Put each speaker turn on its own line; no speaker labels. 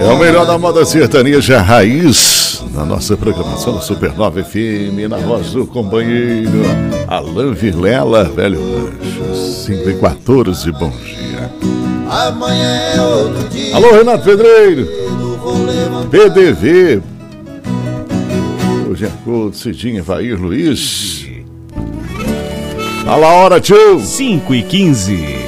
É o melhor da moda sertaneja raiz na nossa programação da Supernova FM, na voz do companheiro Alain Vilela, velho rancho, 5h14, bom dia.
Amanhã é outro dia.
Alô, Renato Pedreiro, PDV, hoje é Couto, Cidinha, Vair, Luiz. Fala a hora, tio.
5h15.